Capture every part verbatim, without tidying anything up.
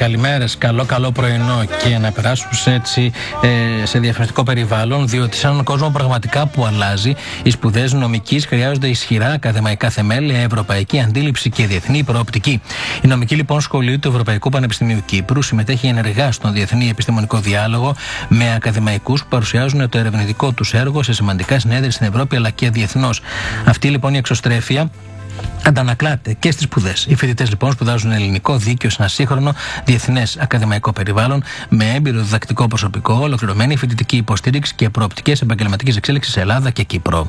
καλημέρες, καλό καλό πρωινό και να περάσουμε σε, έτσι, ε, σε διαφορετικό περιβάλλον, διότι σε έναν κόσμο πραγματικά που αλλάζει, οι σπουδές νομικής χρειάζονται ισχυρά ακαδημαϊκά θεμέλια, ευρωπαϊκή αντίληψη και διεθνή προοπτική. Η νομική λοιπόν σχολή του Ευρωπαϊκού Πανεπιστημίου Κύπρου συμμετέχει ενεργά στον διεθνή επιστημονικό διάλογο με ακαδημαϊκούς που παρουσιάζουν το ερευνητικό τους έργο σε σημαντικά συνέδρια στην Ευρώπη αλλά και διεθνώς. Αυτή λοιπόν η εξωστρέφεια αντανακλάται και στις σπουδές. Οι φοιτητές λοιπόν σπουδάζουν ελληνικό δίκαιο σε ένα σύγχρονο διεθνές ακαδημαϊκό περιβάλλον με έμπειρο διδακτικό προσωπικό, ολοκληρωμένη φοιτητική υποστήριξη και προοπτικές επαγγελματικής εξέλιξης σε Ελλάδα και Κύπρο.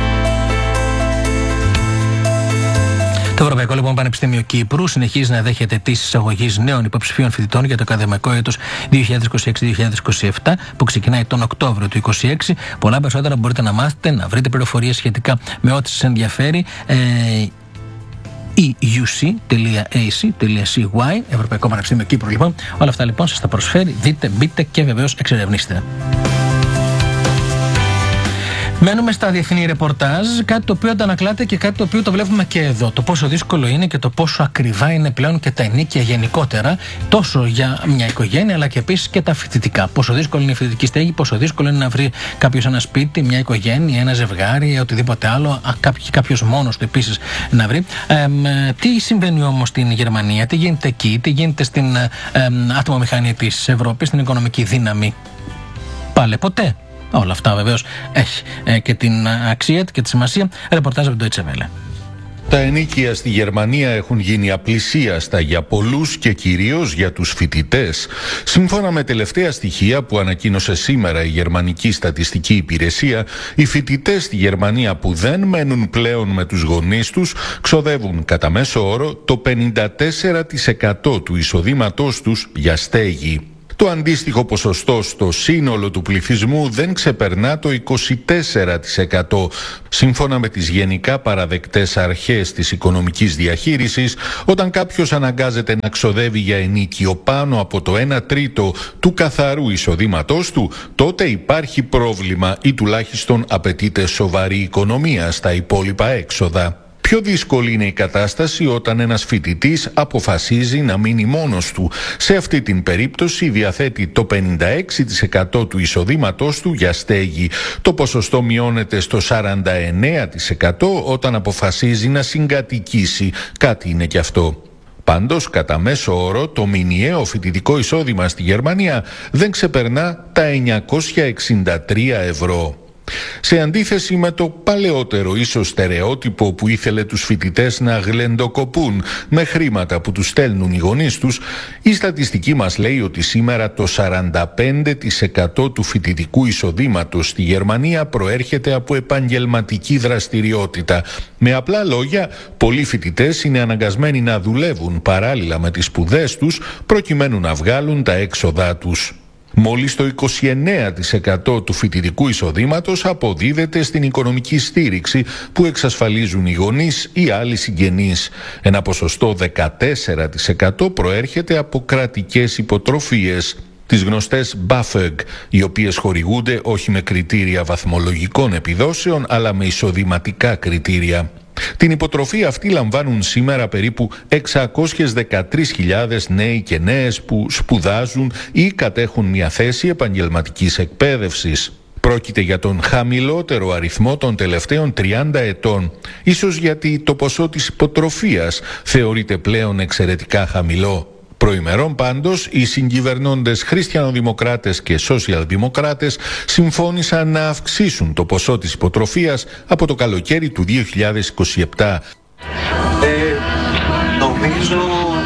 Το Ευρωπαϊκό λοιπόν Πανεπιστήμιο Κύπρου συνεχίζει να δέχεται αιτήσεις εισαγωγής νέων υποψηφίων φοιτητών για το ακαδημαϊκό έτος δύο χιλιάδες είκοσι έξι δύο χιλιάδες είκοσι επτά που ξεκινάει τον Οκτώβριο του είκοσι έξι. Πολλά περισσότερα μπορείτε να μάθετε, να βρείτε πληροφορίες σχετικά με ό,τι σας ενδιαφέρει. Ε, ι γιου σι τελεία έι σι τελεία σι γουάι, Ευρωπαϊκό Πανεπιστήμιο Κύπρου λοιπόν. Όλα αυτά λοιπόν σας τα προσφέρει. Δείτε, μπείτε και βεβαίως εξερευνήστε. Μένουμε στα διεθνή ρεπορτάζ, κάτι το οποίο αντανακλάται και κάτι το οποίο το βλέπουμε και εδώ. Το πόσο δύσκολο είναι και το πόσο ακριβά είναι πλέον και τα ενίκια γενικότερα, τόσο για μια οικογένεια αλλά και επίσης και τα φοιτητικά. Πόσο δύσκολο είναι η φοιτητική στέγη, πόσο δύσκολο είναι να βρει κάποιος ένα σπίτι, μια οικογένεια, ένα ζευγάρι, οτιδήποτε άλλο, κάποιος μόνος του επίσης να βρει. Ε, τι συμβαίνει όμως στην Γερμανία, τι γίνεται εκεί, τι γίνεται στην ε, ε, ατμομηχανία της Ευρώπης, στην οικονομική δύναμη. Πάλι ποτέ. Όλα αυτά βεβαίως έχει ε, και την αξία και τη σημασία. Ρεπορτάζ από το Deutsche Welle. Τα ενοίκια στη Γερμανία έχουν γίνει απλησίαστα για πολλούς και κυρίως για τους φοιτητές. Σύμφωνα με τελευταία στοιχεία που ανακοίνωσε σήμερα η Γερμανική Στατιστική Υπηρεσία, οι φοιτητές στη Γερμανία που δεν μένουν πλέον με τους γονείς τους ξοδεύουν κατά μέσο όρο το πενήντα τέσσερα τοις εκατό του εισοδήματός τους για στέγη. Το αντίστοιχο ποσοστό στο σύνολο του πληθυσμού δεν ξεπερνά το είκοσι τέσσερα τοις εκατό. Σύμφωνα με τις γενικά παραδεκτές αρχές της οικονομικής διαχείρισης, όταν κάποιος αναγκάζεται να ξοδεύει για ενοίκιο πάνω από το ένα τρίτο του καθαρού εισοδήματός του, τότε υπάρχει πρόβλημα ή τουλάχιστον απαιτείται σοβαρή οικονομία στα υπόλοιπα έξοδα. Πιο δύσκολη είναι η κατάσταση όταν ένας φοιτητής αποφασίζει να μείνει μόνος του. Σε αυτή την περίπτωση διαθέτει το πενήντα έξι τοις εκατό του εισοδήματός του για στέγη. Το ποσοστό μειώνεται στο σαράντα εννέα τοις εκατό όταν αποφασίζει να συγκατοικήσει. Κάτι είναι κι αυτό. Πάντως, κατά μέσο όρο, το μηνιαίο φοιτητικό εισόδημα στη Γερμανία δεν ξεπερνά τα εννιακόσια εξήντα τρία ευρώ. Σε αντίθεση με το παλαιότερο ίσως στερεότυπο που ήθελε τους φοιτητές να γλεντοκοπούν με χρήματα που τους στέλνουν οι γονείς τους, η στατιστική μας λέει ότι σήμερα το σαράντα πέντε τοις εκατό του φοιτητικού εισοδήματος στη Γερμανία προέρχεται από επαγγελματική δραστηριότητα. Με απλά λόγια, πολλοί φοιτητές είναι αναγκασμένοι να δουλεύουν παράλληλα με τις σπουδές τους προκειμένου να βγάλουν τα έξοδά τους. Μόλις το είκοσι εννέα τοις εκατό του φοιτητικού εισοδήματος αποδίδεται στην οικονομική στήριξη που εξασφαλίζουν οι γονείς ή άλλοι συγγενείς. Ένα ποσοστό δεκατέσσερα τοις εκατό προέρχεται από κρατικές υποτροφίες, τις γνωστές BAföG, οι οποίες χορηγούνται όχι με κριτήρια βαθμολογικών επιδόσεων αλλά με εισοδηματικά κριτήρια. Την υποτροφή αυτή λαμβάνουν σήμερα περίπου εξακόσιες δεκατρείς χιλιάδες νέοι και νέες που σπουδάζουν ή κατέχουν μια θέση επαγγελματικής εκπαίδευσης. Πρόκειται για τον χαμηλότερο αριθμό των τελευταίων τριάντα ετών, ίσως γιατί το ποσό της υποτροφίας θεωρείται πλέον εξαιρετικά χαμηλό. Προημερών πάντως, οι συγκυβερνώντες χριστιανοδημοκράτες και σοσιαλδημοκράτες συμφώνησαν να αυξήσουν το ποσό της υποτροφίας από το καλοκαίρι του δύο χιλιάδες είκοσι επτά. Ε, νομίζω